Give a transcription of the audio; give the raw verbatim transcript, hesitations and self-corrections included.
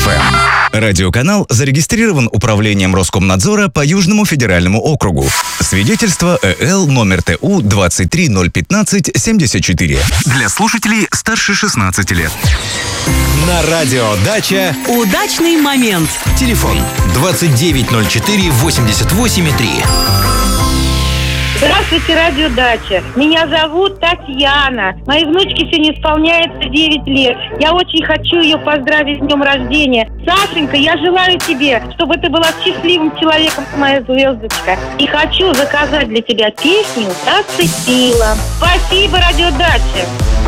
Радиоканал зарегистрирован Управлением Роскомнадзора по Южному федеральному округу. Свидетельство ЭЛ номер ТУ двадцать три ноль пятнадцать семьдесят четыре. Для слушателей старше шестнадцати лет. На радио «Дача» удачный момент. Телефон двадцать девять ноль четыре восемьдесят восемь три. Здравствуйте, радио «Дача». Меня зовут Татьяна. Моей внучке сегодня исполняется девять лет. Я очень хочу ее поздравить с днем рождения. Сашенька, я желаю тебе, чтобы ты была счастливым человеком, моя звездочка. И хочу заказать для тебя песню «Зацепила». Спасибо, радио «Дача».